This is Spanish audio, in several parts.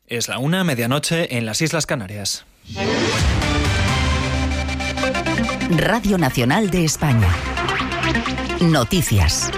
Es la 1:00, medianoche, en las Islas Canarias. Radio Nacional de España. Noticias.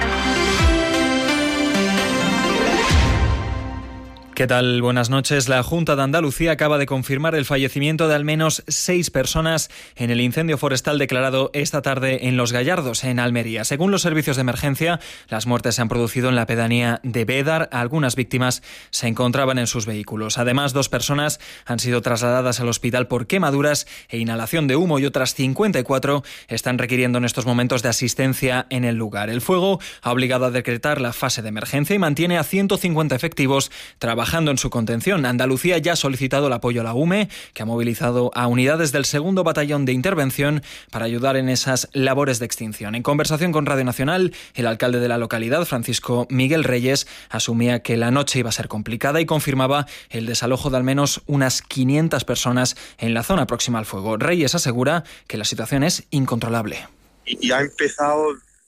¿Qué tal? Buenas noches. La Junta de Andalucía acaba de confirmar el fallecimiento de al menos 6 personas en el incendio forestal declarado esta tarde en Los Gallardos, en Almería. Según los servicios de emergencia, las muertes se han producido en la pedanía de Bédar. Algunas víctimas se encontraban en sus vehículos. Además, 2 personas han sido trasladadas al hospital por quemaduras e inhalación de humo y otras 54 están requiriendo en estos momentos de asistencia en el lugar. El fuego ha obligado a decretar la fase de emergencia y mantiene a 150 efectivos trabajando en su contención. Andalucía ya ha solicitado el apoyo a la UME, que ha movilizado a unidades del 2º Batallón de Intervención para ayudar en esas labores de extinción. En conversación con Radio Nacional, el alcalde de la localidad, Francisco Miguel Reyes, asumía que la noche iba a ser complicada y confirmaba el desalojo de al menos unas 500 personas en la zona próxima al fuego. Reyes asegura que la situación es incontrolable. Y ha empezado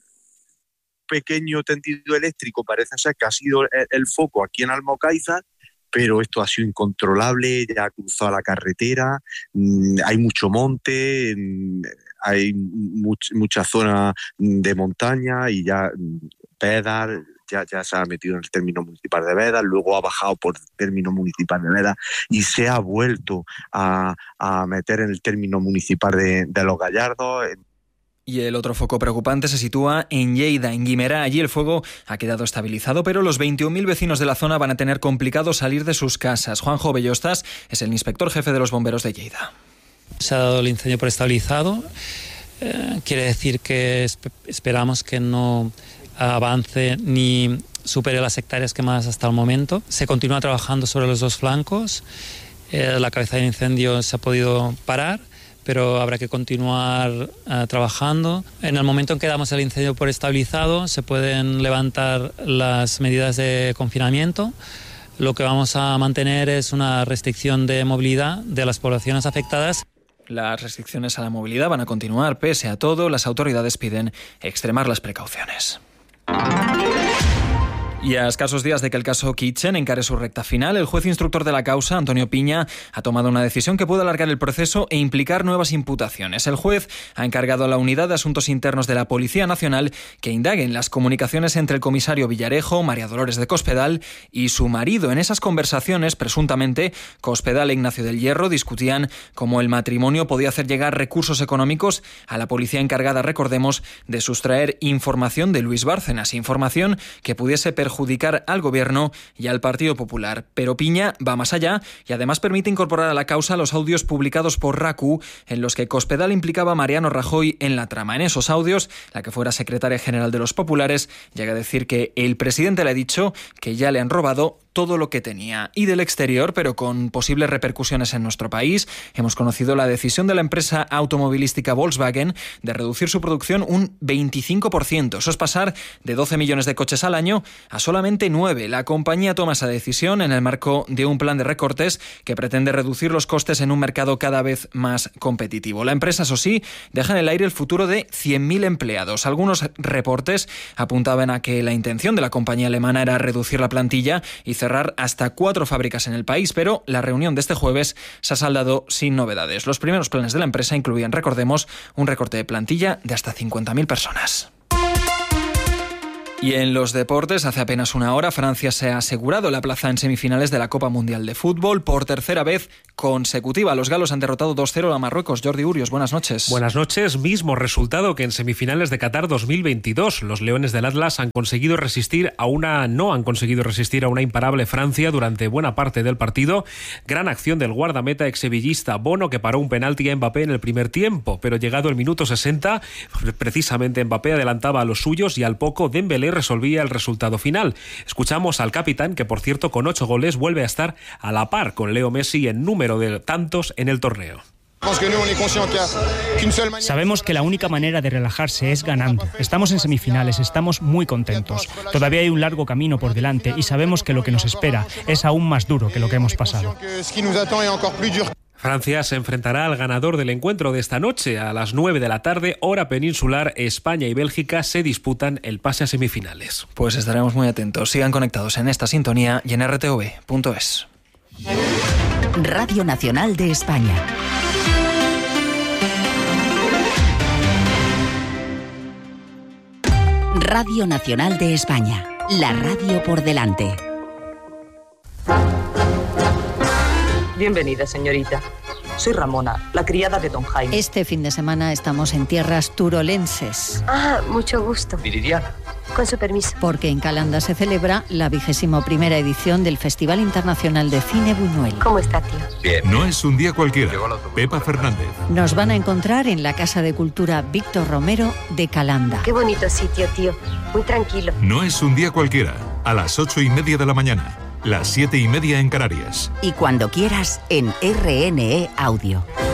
pequeño tendido eléctrico, parece ser que ha sido el foco aquí en Almocaiza, pero esto ha sido incontrolable, ya ha cruzado la carretera, hay mucho monte, hay mucha zona de montaña y ya Bédar ya se ha metido en el término municipal de Bédar, luego ha bajado por el término municipal de Bédar y se ha vuelto a meter en el término municipal de Los Gallardos. Y el otro foco preocupante se sitúa en Lleida, en Guimerá. Allí el fuego ha quedado estabilizado, pero los 21.000 vecinos de la zona van a tener complicado salir de sus casas. Juanjo Bellostas es el inspector jefe de los bomberos de Lleida. Se ha dado el incendio por estabilizado. Quiere decir que esperamos que no avance ni supere las hectáreas quemadas hasta el momento. Se continúa trabajando sobre los 2 flancos. La cabeza del incendio se ha podido parar, pero habrá que continuar trabajando. En el momento en que damos el incendio por estabilizado, se pueden levantar las medidas de confinamiento. Lo que vamos a mantener es una restricción de movilidad de las poblaciones afectadas. Las restricciones a la movilidad van a continuar. Pese a todo, las autoridades piden extremar las precauciones. Y a escasos días de que el caso Kitchen encare su recta final, el juez instructor de la causa, Antonio Piña, ha tomado una decisión que puede alargar el proceso e implicar nuevas imputaciones. El juez ha encargado a la Unidad de Asuntos Internos de la Policía Nacional que indague en las comunicaciones entre el comisario Villarejo, María Dolores de Cospedal, y su marido. En esas conversaciones, presuntamente, Cospedal e Ignacio del Hierro discutían cómo el matrimonio podía hacer llegar recursos económicos a la policía encargada, recordemos, de sustraer información de Luis Bárcenas, información que pudiese perjudicar al Gobierno y al Partido Popular. Pero Piña va más allá y además permite incorporar a la causa los audios publicados por RACU en los que Cospedal implicaba a Mariano Rajoy en la trama. En esos audios, la que fuera secretaria general de los populares llega a decir que el presidente le ha dicho que ya le han robado todo lo que tenía. Y del exterior, pero con posibles repercusiones en nuestro país, hemos conocido la decisión de la empresa automovilística Volkswagen de reducir su producción un 25%. Eso es pasar de 12 millones de coches al año a solamente 9. La compañía toma esa decisión en el marco de un plan de recortes que pretende reducir los costes en un mercado cada vez más competitivo. La empresa, eso sí, deja en el aire el futuro de 100.000 empleados. Algunos reportes apuntaban a que la intención de la compañía alemana era reducir la plantilla y cerrar hasta 4 fábricas en el país, pero la reunión de este jueves se ha saldado sin novedades. Los primeros planes de la empresa incluían, recordemos, un recorte de plantilla de hasta 50.000 personas. Y en los deportes, hace apenas una hora, Francia se ha asegurado la plaza en semifinales de la Copa Mundial de Fútbol por tercera vez consecutiva. Los galos han derrotado 2-0 a Marruecos. Jordi Urios, buenas noches. Buenas noches. Mismo resultado que en semifinales de Qatar 2022. Los Leones del Atlas no han conseguido resistir a una imparable Francia durante buena parte del partido. Gran acción del guardameta exsevillista Bono, que paró un penalti a Mbappé en el primer tiempo, pero llegado el minuto 60, precisamente Mbappé adelantaba a los suyos y al poco Dembélé resolvía el resultado final. Escuchamos al capitán, que por cierto con 8 goles vuelve a estar a la par con Leo Messi en número de tantos en el torneo. Sabemos que la única manera de relajarse es ganando. Estamos en semifinales, estamos muy contentos. Todavía hay un largo camino por delante y sabemos que lo que nos espera es aún más duro que lo que hemos pasado. Francia se enfrentará al ganador del encuentro de esta noche. A las 9 de la tarde, hora peninsular, España y Bélgica se disputan el pase a semifinales. Pues estaremos muy atentos. Sigan conectados en esta sintonía y en rtv.es. Radio Nacional de España. Radio Nacional de España. La radio por delante. Bienvenida, señorita. Soy Ramona, la criada de don Jaime. Este fin de semana estamos en tierras turolenses. Ah, mucho gusto. Viridiana. Con su permiso. Porque en Calanda se celebra la 21ª edición del Festival Internacional de Cine Buñuel. ¿Cómo está, tío? Bien. No es un día cualquiera. Pepa Fernández. Nos van a encontrar en la Casa de Cultura Víctor Romero de Calanda. Qué bonito sitio, tío. Muy tranquilo. No es un día cualquiera. A las 8:30 de la mañana. Las 7:30 en Canarias. Y cuando quieras, en RNE Audio.